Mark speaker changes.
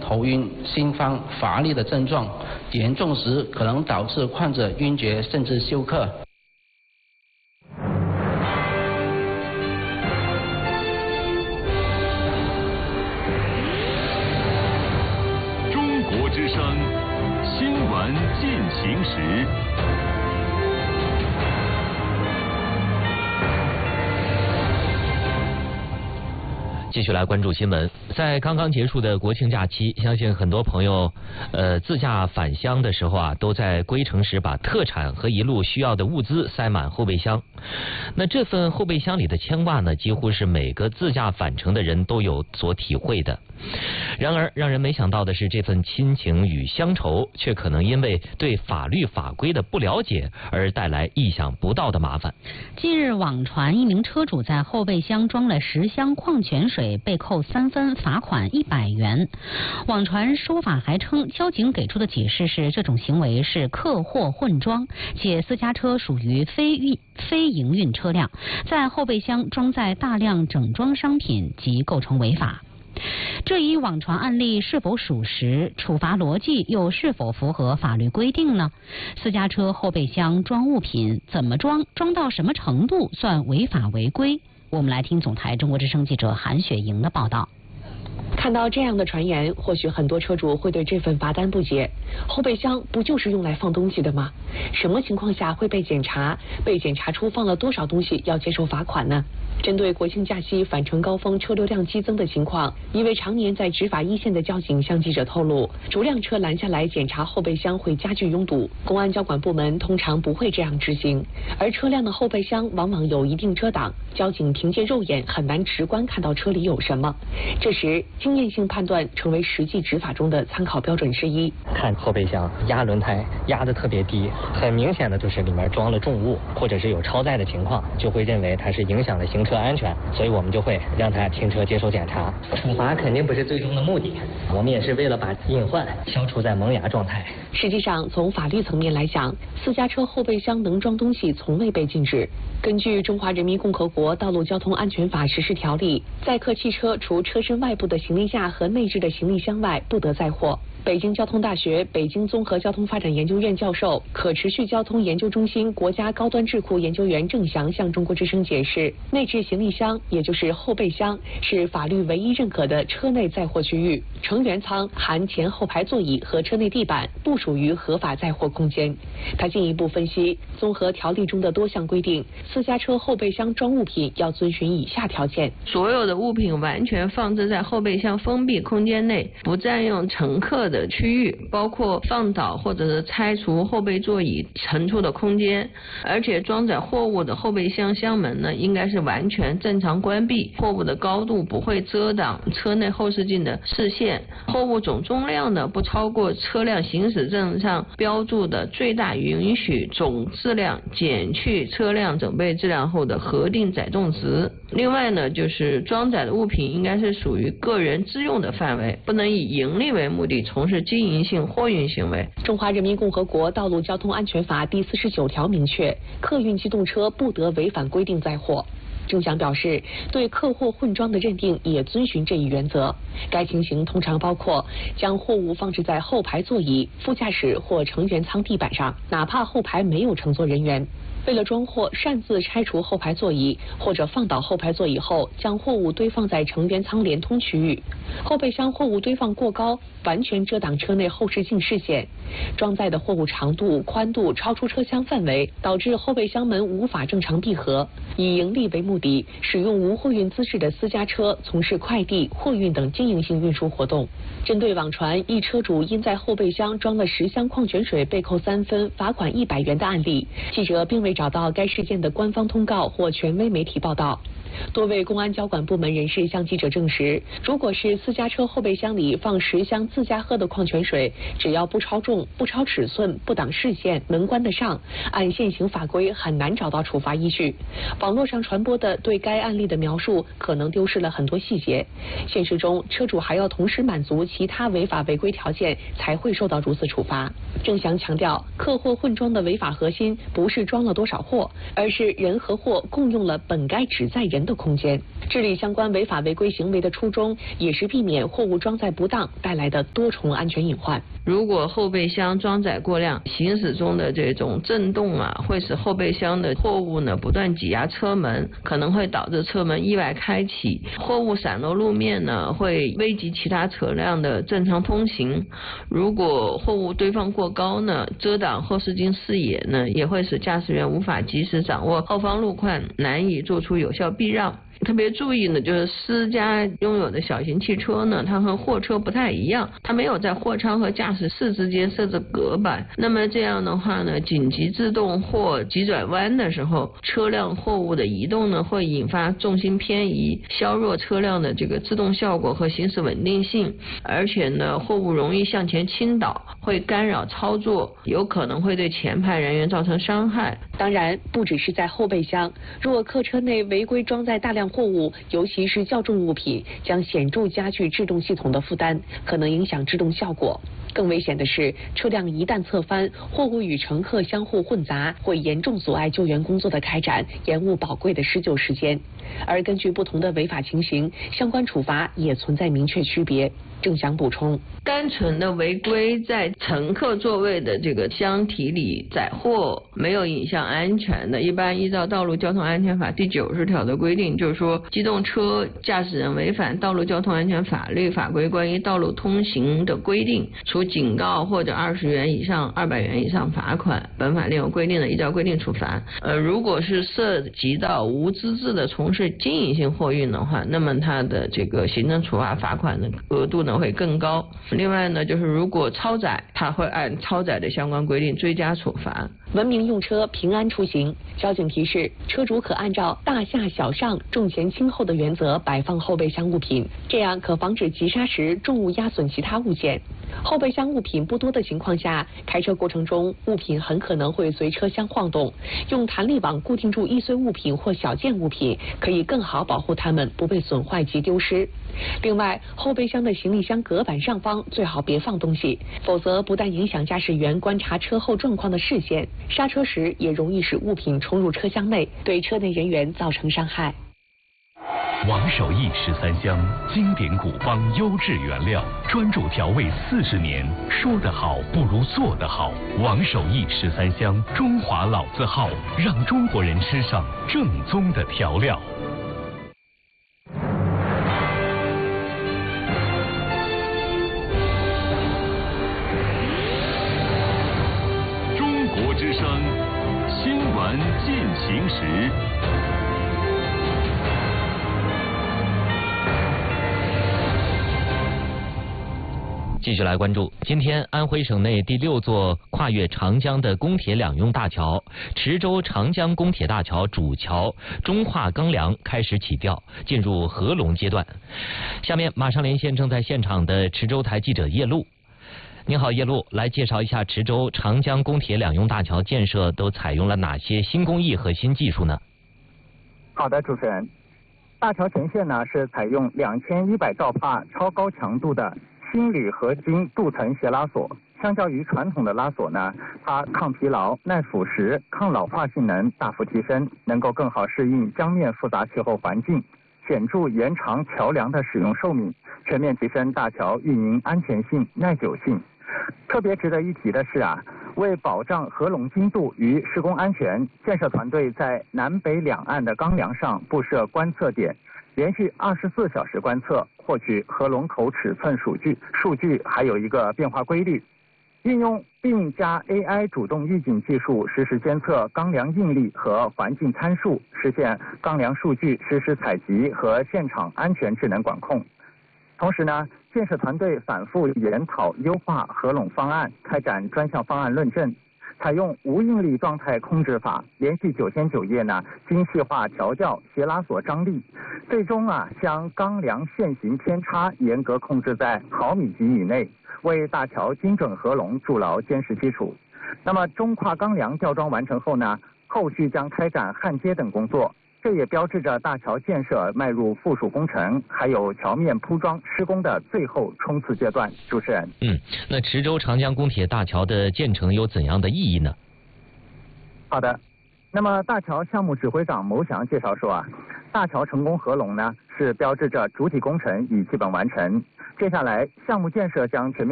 Speaker 1: 头晕、心慌、乏力的症状，严重时可能导致患者晕厥甚至休克。
Speaker 2: 中国之声新闻进行时。
Speaker 3: 继续来关注新闻。在刚刚结束的国庆假期，相信很多朋友自驾返乡的时候啊，都在归程时把特产和一路需要的物资塞满后备箱。那这份后备箱里的牵挂呢，几乎是每个自驾返程的人都有所体会的。然而让人没想到的是，这份亲情与乡愁却可能因为对法律法规的不了解而带来意想不到的麻烦。
Speaker 4: 近日网传一名车主在后备箱装了10箱矿泉水，被扣3分，罚款100元。网传说法还称，交警给出的解释是这种行为是客货混装，且私家车属于非营运车辆，在后备箱装载大量整装商品即构成违法。这一网传案例是否属实？处罚逻辑又是否符合法律规定呢？私家车后备箱装物品怎么装？装到什么程度算违法违规？我们来听总台中国之声记者韩雪莹的报道。
Speaker 5: 看到这样的传言，或许很多车主会对这份罚单不解。后备箱不就是用来放东西的吗？什么情况下会被检查？被检查出放了多少东西要接受罚款呢？针对国庆假期返程高峰车流量激增的情况，一位常年在执法一线的交警向记者透露，逐辆车拦下来检查后备箱会加剧拥堵，公安交管部门通常不会这样执行，而车辆的后备箱往往有一定遮挡，交警凭借肉眼很难直观看到车里有什么。这时经验性判断成为实际执法中的参考标准之一。
Speaker 6: 看后备箱压轮胎压得特别低，很明显的就是里面装了重物，或者是有超载的情况，就会认为它是影响了行车安全，所以我们就会让他停车接受检查。处罚肯定不是最终的目的，我们也是为了把隐患消除在萌芽状态。
Speaker 5: 实际上，从法律层面来讲，私家车后备箱能装东西从未被禁止。根据《中华人民共和国道路交通安全法实施条例》，载客汽车除车身外部的行李架和内置的行李箱外，不得载货。北京交通大学北京综合交通发展研究院教授、可持续交通研究中心国家高端智库研究员郑翔向中国之声解释，内置行李箱也就是后备箱是法律唯一认可的车内载货区域，成员舱含前后排座椅和车内地板不属于合法载货空间。他进一步分析，综合条例中的多项规定，私家车后备箱装物品要遵循以下条件：
Speaker 7: 所有的物品完全放置在后备箱封闭空间内，不占用乘客的区域，包括放倒或者是拆除后备座椅腾出的空间，而且装载货物的后备箱箱门呢，应该是完全正常关闭，货物的高度不会遮挡车内后视镜的视线，货物总重量呢不超过车辆行驶证上标注的最大允许总质量减去车辆整备质量后的核定载重值。另外呢，就是装载的物品应该是属于个人自用的范围，不能以盈利为目的从事经营性货运行为。
Speaker 5: 中华人民共和国道路交通安全法第49条明确，客运机动车不得违反规定载货。郑翔表示，对客货混装的认定也遵循这一原则。该情形通常包括将货物放置在后排座椅、副驾驶或成员舱地板上，哪怕后排没有乘坐人员。为了装货，擅自拆除后排座椅，或者放倒后排座椅后将货物堆放在成员舱连通区域。后备箱货物堆放过高，完全遮挡车内后视镜视线。装载的货物长度、宽度超出车厢范围，导致后备箱门无法正常闭合。以盈利为目的，使用无货运资质的私家车从事快递、货运等经营性运输活动。针对网传一车主因在后备箱装了10箱矿泉水被扣3分，罚款100元的案例，记者并未找到该事件的官方通告或权威媒体报道。多位公安交管部门人士向记者证实，如果是私家车后备箱里放10箱自家喝的矿泉水，只要不超重、不超尺寸、不挡视线，能关得上，按现行法规很难找到处罚依据。网络上传播的对该案例的描述可能丢失了很多细节。现实中，车主还要同时满足其他违法违规条件，才会受到如此处罚。郑翔强调，客货混装的违法核心不是装了多少货，而是人和货共用了本该只载人人的空间。治理相关违法违规行为的初衷，也是避免货物装载不当带来的多重安全隐患。
Speaker 7: 如果后备箱装载过量，行驶中的这种震动会使后备箱的货物不断挤压车门，可能会导致车门意外开启，货物散落路面会危及其他车辆的正常通行。如果货物堆放过高遮挡后视镜视野也会使驾驶员无法及时掌握后方路况，难以做出有效避让。特别注意就是私家拥有的小型汽车它和货车不太一样，它没有在货舱和驾驶室之间设置隔板。那么这样的话紧急制动或急转弯的时候，车辆货物的移动会引发重心偏移，削弱车辆的这个制动效果和行驶稳定性，而且货物容易向前倾倒，会干扰操作，有可能会对前排人员造成伤害。
Speaker 5: 当然，不只是在后备箱，若客车内违规装载大量货物，尤其是较重物品，将显著加剧制动系统的负担，可能影响制动效果。更危险的是，车辆一旦侧翻，货物与乘客相互混杂，会严重阻碍救援工作的开展，延误宝贵的施救时间。而根据不同的违法情形，相关处罚也存在明确区别。郑祥补充，
Speaker 7: 单纯的违规在乘客座位的这个箱体里载货，没有影响安全的，一般依照《道路交通安全法》第90条的规定，就是说机动车驾驶人违反道路交通安全法律法规关于道路通行的规定，除警告或者20元以上200元以上罚款，本法另有规定的依照规定处罚。如果是涉及到无资质的从事经营性货运的话，那么它的这个行政处罚罚款的额度会更高。另外就是如果超载，它会按超载的相关规定追加处罚。
Speaker 5: 文明用车，平安出行。交警提示，车主可按照大下小上、重前轻后的原则摆放后备箱物品，这样可防止急刹时重物压损其他物件。后备箱物品不多的情况下，开车过程中物品很可能会随车厢晃动，用弹力网固定住易碎物品或小件物品，可以更好保护它们不被损坏及丢失。另外，后备箱的行李箱隔板上方最好别放东西，否则不但影响驾驶员观察车后状况的视线，刹车时也容易使物品冲入车厢内，对车内人员造成伤害。
Speaker 8: 王守义13香，经典古方优质原料，专注调味40年，说得好不如做得好。王守义13香，中华老字号，让中国人吃上正宗的调料。
Speaker 2: 中国之声新闻进行时。
Speaker 3: 继续来关注，今天安徽省内第6座跨越长江的公铁两用大桥——池州长江公铁大桥主桥中化钢梁开始起吊，进入合龙阶段。下面马上连线正在现场的池州台记者叶璐。您好，叶璐，来介绍一下池州长江公铁两用大桥建设都采用了哪些新工艺和新技术呢？
Speaker 9: 好的，主持人，大桥前线呢是采用2100兆帕超高强度的锌铝合金镀层斜拉锁。相较于传统的拉锁呢，它抗疲劳、耐腐蚀、抗老化性能大幅提升，能够更好适应江面复杂气候环境，显著延长桥梁的使用寿命，全面提升大桥运营安全性、耐久性。特别值得一提的是为保障合龙精度与施工安全，建设团队在南北两岸的钢梁上布设观测点，连续24小时观测，获取合龙口尺寸数据还有一个变化规律。运用并加 AI 主动预警技术，实时监测钢梁应力和环境参数，实现钢梁数据实时采集和现场安全智能管控。同时呢，建设团队反复研讨优化合龙方案，开展专项方案论证，采用无应力状态控制法，连续9天9夜呢，精细化调教斜拉锁张力，最终将钢梁线型偏差严格控制在毫米级以内，为大桥精准合龙筑牢坚实基础。那么中跨钢梁吊装完成后呢，后续将开展焊接等工作。这也标志着大桥建设迈入附属工程，还有桥面铺装施工的最后冲刺阶段。主持人，
Speaker 3: 那池州长江公铁大桥的建成有怎样的意义呢？
Speaker 9: 好的，那么大桥项目指挥长牟祥介绍说大桥成功合龙呢，是标志着主体工程已基本完成。接下来，项目建设将全面